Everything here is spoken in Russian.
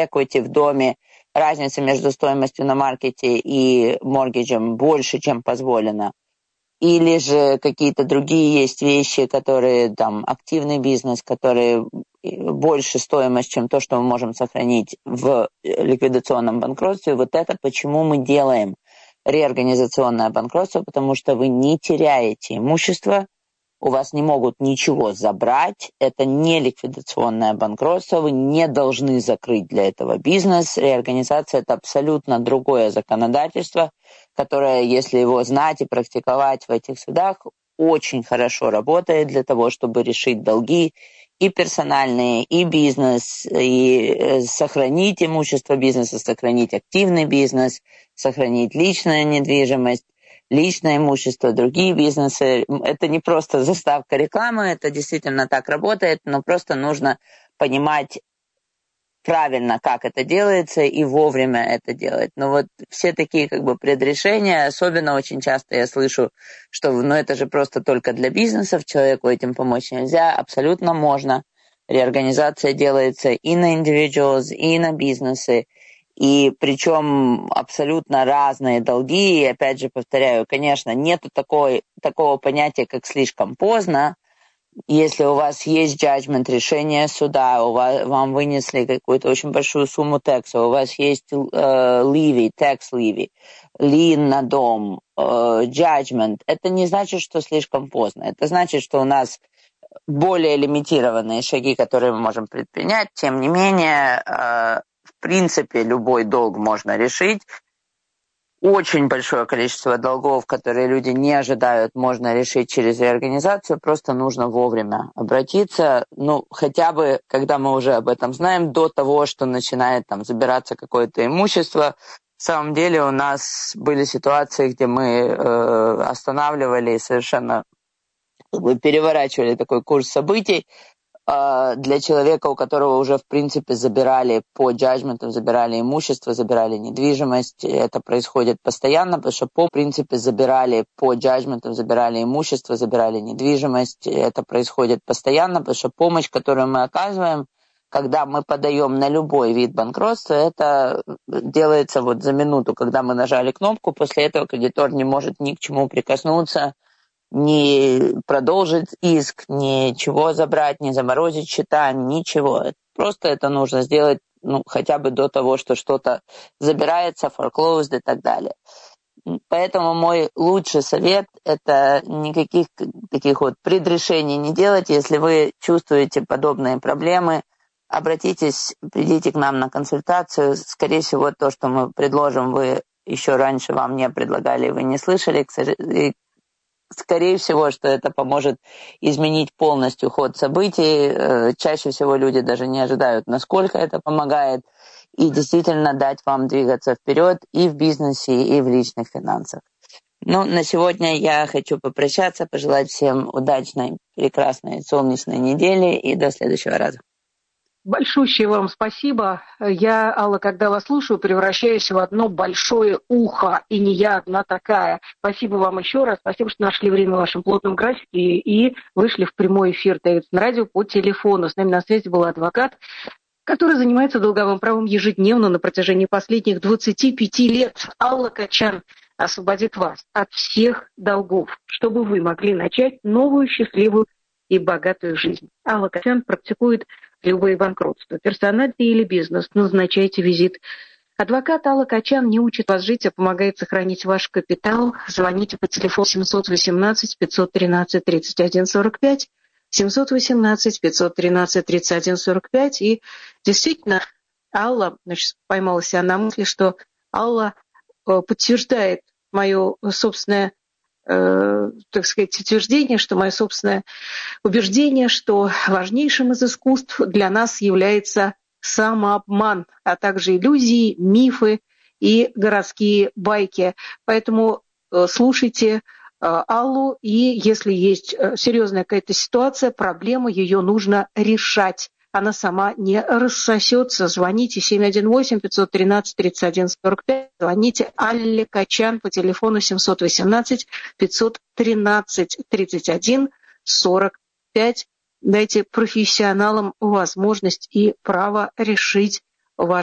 equity в доме, разница между стоимостью на маркете и моргиджем больше, чем позволено. Или же какие-то другие есть вещи, которые там активный бизнес, которые больше стоимость, чем то, что мы можем сохранить в ликвидационном банкротстве. Вот это почему мы делаем реорганизационное банкротство, потому что вы не теряете имущество, у вас не могут ничего забрать, это не ликвидационное банкротство, вы не должны закрыть для этого бизнес. Реорганизация – это абсолютно другое законодательство, которое, если его знать и практиковать в этих судах, очень хорошо работает для того, чтобы решить долги и персональные, и бизнес, и сохранить имущество бизнеса, сохранить активный бизнес, сохранить личную недвижимость, личное имущество, другие бизнесы. Это не просто заставка рекламы, это действительно так работает, но просто нужно понимать правильно, как это делается, и вовремя это делать. Но вот все такие как бы предрешения, особенно очень часто я слышу, что это же просто только для бизнесов, человеку этим помочь нельзя, абсолютно можно. Реорганизация делается и на individuals, и на бизнесы, и причем абсолютно разные долги. И опять же повторяю, конечно, нету такого понятия, как слишком поздно. Если у вас есть judgment, решение суда, вам вынесли какую-то очень большую сумму текса, у вас есть levy, tax levy, lien на дом, judgment, это не значит, что слишком поздно. Это значит, что у нас более лимитированные шаги, которые мы можем предпринять. Тем не менее, в принципе, любой долг можно решить. Очень большое количество долгов, которые люди не ожидают, можно решить через реорганизацию. Просто нужно вовремя обратиться. Хотя бы, когда мы уже об этом знаем, до того, что начинает забираться какое-то имущество. В самом деле у нас были ситуации, где мы останавливали совершенно переворачивали такой курс событий для человека, у которого уже, в принципе, забирали по джаджментам, забирали имущество, забирали недвижимость. Это происходит постоянно, потому что по принципе забирали по джаджментам, забирали имущество, забирали недвижимость. Это происходит постоянно, потому что помощь, которую мы оказываем, когда мы подаем на любой вид банкротства, это делается за минуту, когда мы нажали кнопку, после этого кредитор не может ни к чему прикоснуться, не продолжить иск, ничего забрать, не заморозить счета, ничего. Просто это нужно сделать хотя бы до того, что что-то забирается, foreclosed и так далее. Поэтому мой лучший совет – это никаких таких предрешений не делать. Если вы чувствуете подобные проблемы, обратитесь, придите к нам на консультацию. Скорее всего, то, что мы предложим, вы еще раньше вам не предлагали, вы не слышали. Скорее всего, что это поможет изменить полностью ход событий. Чаще всего люди даже не ожидают, насколько это помогает, и действительно дать вам двигаться вперед и в бизнесе, и в личных финансах. На сегодня я хочу попрощаться, пожелать всем удачной, прекрасной, солнечной недели и до следующего раза. Большущее вам спасибо. Я, Алла, когда вас слушаю, превращаюсь в одно большое ухо, и не я одна такая. Спасибо вам еще раз. Спасибо, что нашли время в вашем плотном графике и вышли в прямой эфир Davidson радио по телефону. С нами на связи был адвокат, который занимается долговым правом ежедневно на протяжении последних 25 лет. Алла Качан освободит вас от всех долгов, чтобы вы могли начать новую счастливую и богатую жизнь. Алла Качан практикует любые банкротства, персональный или бизнес. Назначайте визит. Адвокат Алла Качан не учит вас жить, а помогает сохранить ваш капитал. Звоните по телефону 718-513-3145, 718-513-3145. И действительно, Алла, поймала себя на мысли, что Алла подтверждает мое собственное утверждение, что мое собственное убеждение, что важнейшим из искусств для нас является самообман, а также иллюзии, мифы и городские байки. Поэтому слушайте Аллу, и если есть серьезная какая-то ситуация, проблема, ее нужно решать. Она сама не рассосется. Звоните 718-513-3145. Звоните Алле Качан по телефону 718-513-3145. Дайте профессионалам возможность и право решить ваш